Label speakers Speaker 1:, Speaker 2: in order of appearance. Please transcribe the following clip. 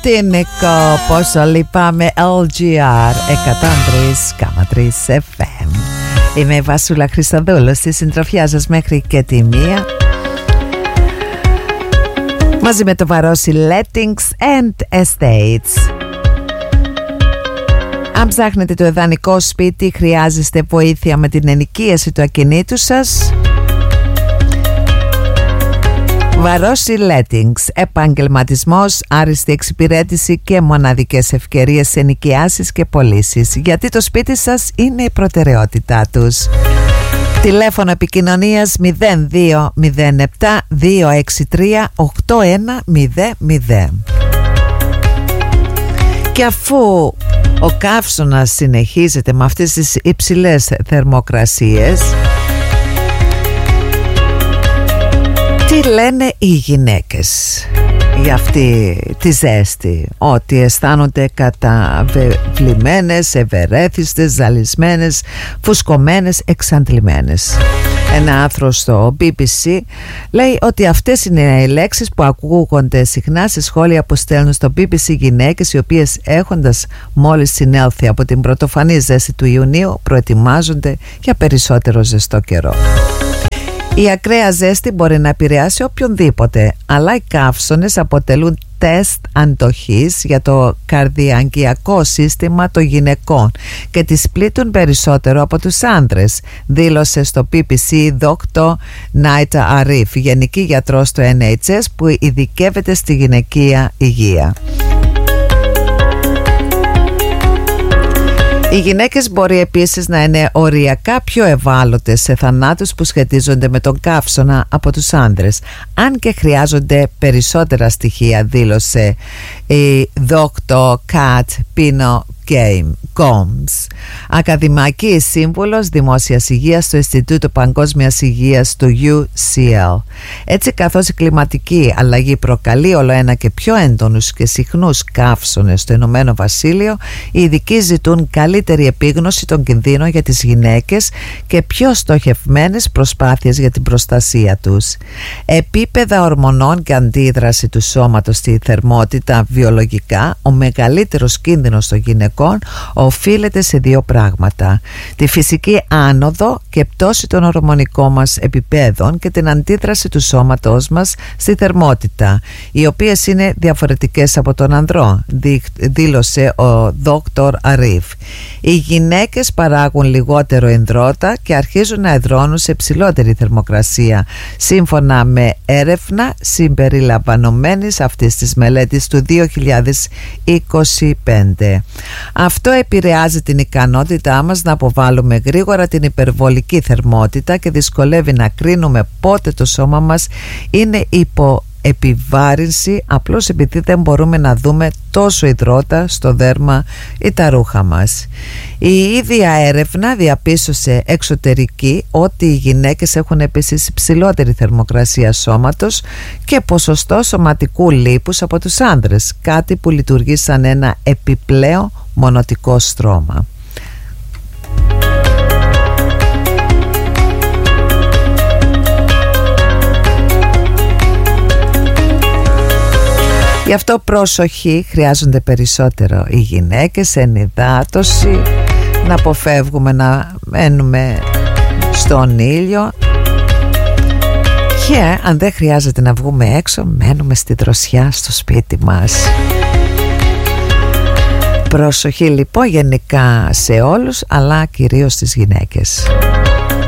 Speaker 1: Τίνικο, πόσο λυπάμαι. LGR 103,3 FM. Είμαι η Βασούλα Χριστοδούλου, στη συντροφιά σας μέχρι και τη 1, μαζί με το Βαρόσι Lettings and Estates. Αν ψάχνετε το ιδανικό σπίτι, χρειάζεστε βοήθεια με την ενοικίαση του ακινήτου σας, Βαρόσι Lettings, επαγγελματισμός, άριστη εξυπηρέτηση και μοναδικές ευκαιρίες σε ενοικιάσεις και πωλήσεις, γιατί το σπίτι σας είναι η προτεραιότητά τους. Τηλέφωνο επικοινωνίας 0207 263 8100. Και αφού ο καύσωνας συνεχίζεται με αυτές τις υψηλές θερμοκρασίες, τι λένε οι γυναίκες για αυτή τη ζέστη? Ότι αισθάνονται καταβλημένες, ευερέθιστες, ζαλισμένες, φουσκωμένες, εξαντλημένες. Ένα άρθρο στο BBC λέει ότι αυτές είναι οι λέξεις που ακούγονται συχνά σε σχόλια που στέλνουν στο BBC γυναίκες, οι οποίες, έχοντας μόλις συνέλθει από την πρωτοφανή ζέστη του Ιουνίου, προετοιμάζονται για περισσότερο ζεστό καιρό. Η ακραία ζέστη μπορεί να επηρεάσει οποιονδήποτε, αλλά οι καύσωνες αποτελούν τεστ αντοχής για το καρδιαγγειακό σύστημα των γυναικών και τις πλήττουν περισσότερο από τους άντρες, δήλωσε στο BBC η Dr. Naita Arif, γενική γιατρός στο NHS που ειδικεύεται στη γυναικεία υγεία. Οι γυναίκες μπορεί επίσης να είναι οριακά πιο ευάλωτες σε θανάτους που σχετίζονται με τον καύσωνα από τους άνδρες, αν και χρειάζονται περισσότερα στοιχεία, δήλωσε η Dr. Kat Pino Gomes, ακαδημαϊκή σύμβουλος δημόσιας υγείας στο Ινστιτούτο Παγκόσμιας Υγείας του UCL. Έτσι, καθώς η κλιματική αλλαγή προκαλεί όλο ένα και πιο έντονους και συχνούς καύσωνες στο Ηνωμένο Βασίλειο, οι ειδικοί ζητούν καλύτερη επίγνωση των κινδύνων για τις γυναίκες και πιο στοχευμένες προσπάθειες για την προστασία τους. Επίπεδα ορμονών και αντίδραση του σώματος στη θερμότητα βιολογικά, ο μεγαλύτερος κίνδυνος των γυναικών οφείλεται σε δύο πράγματα: τη φυσική άνοδο και πτώση των ορμονικών μας επιπέδων και την αντίδραση του σώματός μας στη θερμότητα, οι οποίες είναι διαφορετικές από τον ανδρό, δήλωσε ο Dr. Arif. Οι γυναίκες παράγουν λιγότερο υνδρώτα και αρχίζουν να εδρώνουν σε ψηλότερη θερμοκρασία, σύμφωνα με έρευνα συμπεριλαμβανομένης αυτής της μελέτης του 2025. Αυτό επηρεάζει την ικανότητά μας να αποβάλουμε γρήγορα την υπερβολική θερμότητα και δυσκολεύει να κρίνουμε πότε το σώμα μας είναι υπό επιβάρυνση, απλώς επειδή δεν μπορούμε να δούμε τόσο υδρότα στο δέρμα ή τα ρούχα μας. Η ίδια έρευνα διαπίστωσε εξωτερική ότι οι γυναίκες έχουν επίσης υψηλότερη θερμοκρασία σώματος και ποσοστό σωματικού λίπους από τους άνδρες, κάτι που λειτουργεί σαν ένα επιπλέον μονοτικό στρώμα. Γι' αυτό προσοχή, χρειάζονται περισσότερο οι γυναίκες, ενυδάτωση, να αποφεύγουμε να μένουμε στον ήλιο και αν δεν χρειάζεται να βγούμε έξω, μένουμε στη δροσιά στο σπίτι μας. Προσοχή λοιπόν γενικά σε όλους, αλλά κυρίως στις γυναίκες.